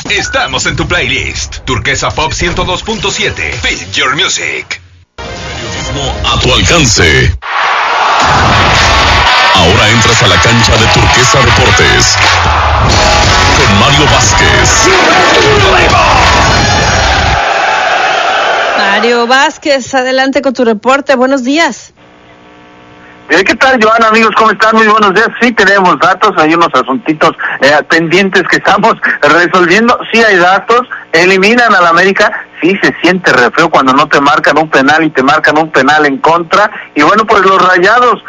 Estamos en tu playlist. Turquesa Pop 102.7. Feel your music. Periodismo a tu alcance. Ahora entras a la cancha de Turquesa Deportes con Mario Vázquez. Mario Vázquez, adelante con tu reporte. Buenos días. ¿Qué tal, Joana? Amigos, ¿cómo están? Muy buenos días. Sí tenemos datos, hay unos asuntitos pendientes que estamos resolviendo. Sí hay datos, eliminan al América. Sí se siente re feo cuando no te marcan un penal y te marcan un penal en contra. Y bueno, pues los Rayados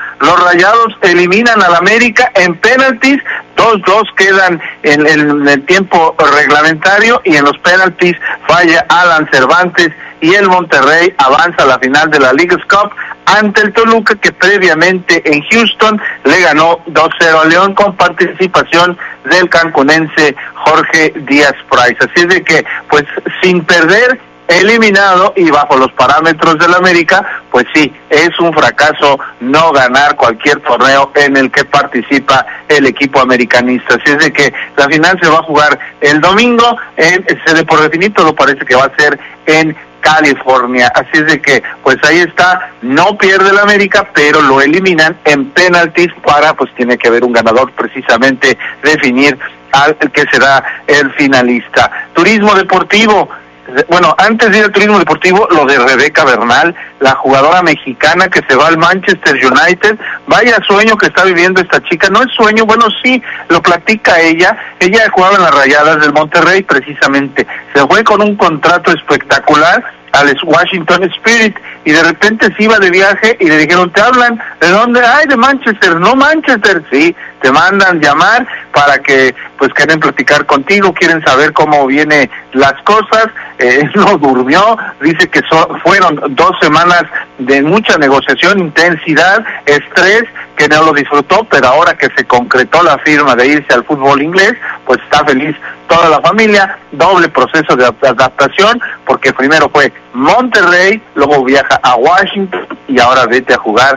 eliminan al América en penaltis. 2-2 quedan en el tiempo reglamentario y en los penaltis falla Alan Cervantes y el Monterrey avanza a la final de la Leagues Cup ante el Toluca, que previamente en Houston le ganó 2-0 a León con participación del cancunense Jorge Díaz Price. Así es de que, pues, sin perder, eliminado y bajo los parámetros del América, pues sí, es un fracaso no ganar cualquier torneo en el que participa el equipo americanista. Así es de que la final se va a jugar el domingo, por definir todo parece que va a ser en California. Así es de que, pues ahí está, no pierde el América, pero lo eliminan en penaltis para, pues tiene que haber un ganador, precisamente definir al que será el finalista. Turismo deportivo. Bueno, antes de ir al turismo deportivo, lo de Rebeca Bernal, la jugadora mexicana que se va al Manchester United. Vaya sueño que está viviendo esta chica. No es sueño, bueno, sí, lo platica ella. Ella jugaba en las Rayadas del Monterrey, precisamente. Se fue con un contrato espectacular al Washington Spirit y de repente se iba de viaje y le dijeron, ¿te hablan? ¿De dónde? Ay, de Manchester. No, Manchester, sí, te mandan llamar para que, pues, quieren platicar contigo, quieren saber cómo vienen las cosas. No durmió, dice que fueron 2 semanas de mucha negociación, intensidad, estrés, que no lo disfrutó, pero ahora que se concretó la firma de irse al fútbol inglés, pues está feliz toda la familia. Doble proceso de adaptación, porque primero fue Monterrey, luego viaja a Washington y ahora vete a jugar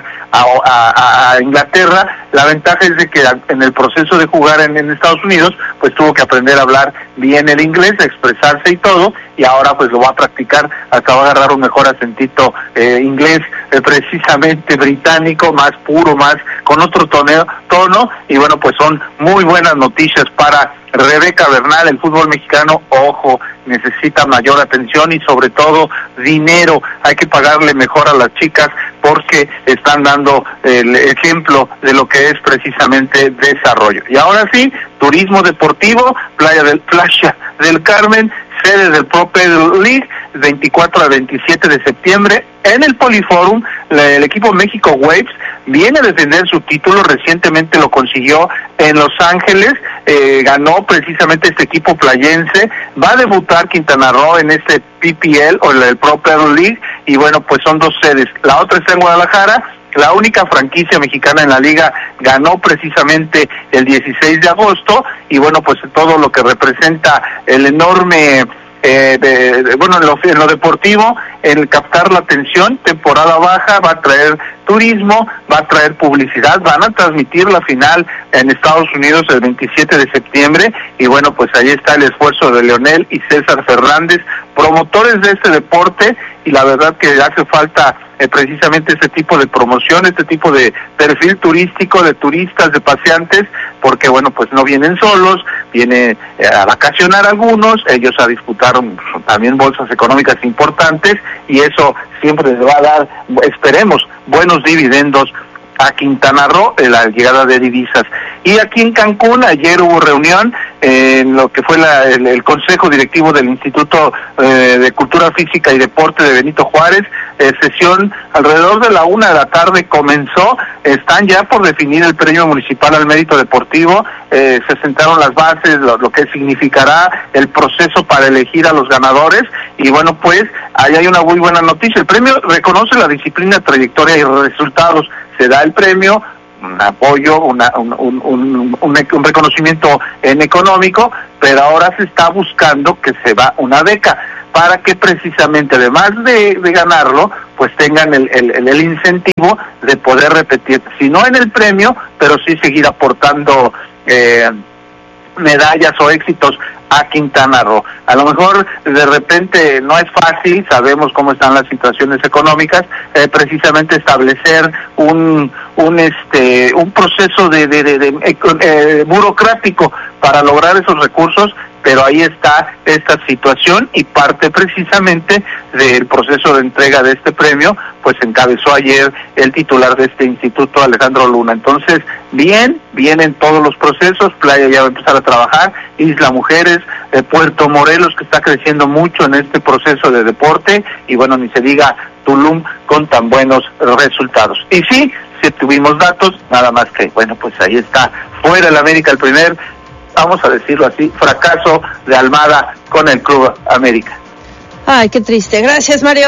a Inglaterra. La ventaja es de que en el proceso de jugar en Estados Unidos, pues tuvo que aprender a hablar bien el inglés, a expresarse y todo, y ahora pues lo va a practicar, hasta va a agarrar un mejor acentito inglés, precisamente británico, más puro, más con otro tono, y bueno, pues son muy buenas noticias para Rebeca Bernal. El fútbol mexicano, ojo, necesita mayor atención y sobre todo dinero. Hay que pagarle mejor a las chicas porque están dando el ejemplo de lo que es precisamente desarrollo. Y ahora sí, turismo deportivo, Playa del Carmen, sede del Pro Pedal League, 24 a 27 de septiembre, en el Poliforum. El equipo México Waves viene a defender su título, recientemente lo consiguió en Los Ángeles, ganó precisamente este equipo playense, va a debutar Quintana Roo en este PPL, o el Pro Pedal League, y bueno, pues son 2 sedes, la otra está en Guadalajara. La única franquicia mexicana en la liga ganó precisamente el 16 de agosto, y bueno, pues todo lo que representa el enorme, en lo deportivo, el captar la atención, temporada baja, va a traer turismo, va a traer publicidad, van a transmitir la final en Estados Unidos el 27 de septiembre, y bueno, pues ahí está el esfuerzo de Leonel y César Fernández, promotores de este deporte, y la verdad que hace falta precisamente este tipo de promoción, este tipo de perfil turístico de turistas, de paseantes, porque bueno, pues no vienen solos, vienen a vacacionar algunos, ellos a disputar también bolsas económicas importantes, y eso siempre les va a dar, esperemos, buenos dividendos a Quintana Roo en la llegada de divisas. Y aquí en Cancún ayer hubo reunión en lo que fue el Consejo Directivo del Instituto de Cultura Física y Deporte de Benito Juárez. Sesión alrededor de la 1 de la tarde comenzó. Están ya por definir el premio municipal al mérito deportivo. Se sentaron las bases, lo que significará el proceso para elegir a los ganadores, y bueno, pues ahí hay una muy buena noticia. El premio reconoce la disciplina, trayectoria y resultados. Se da el premio, un apoyo, un reconocimiento en económico, pero ahora se está buscando que se va una beca para que precisamente, además de ganarlo, pues tengan el incentivo de poder repetir, si no en el premio, pero sí seguir aportando medallas o éxitos a Quintana Roo. A lo mejor de repente no es fácil, sabemos cómo están las situaciones económicas, precisamente establecer un proceso de burocrático para lograr esos recursos, pero ahí está esta situación y parte precisamente del proceso de entrega de este premio, pues encabezó ayer el titular de este instituto, Alejandro Luna. Entonces, vienen todos los procesos, Playa ya va a empezar a trabajar, Isla Mujeres, Puerto Morelos, que está creciendo mucho en este proceso de deporte, y bueno, ni se diga Tulum con tan buenos resultados. Y sí tuvimos datos, nada más que, bueno, pues ahí está, fuera el América, el primer, vamos a decirlo así, fracaso de Almada con el Club América. Ay, qué triste. Gracias, Mario.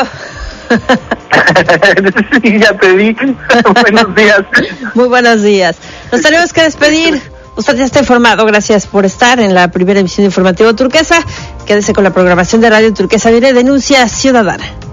Sí, ya te vi. Buenos días. Muy buenos días. Nos tenemos que despedir. Usted ya está informado. Gracias por estar en la primera emisión de Informativo Turquesa. Quédese con la programación de Radio Turquesa. Viene Denuncia Ciudadana.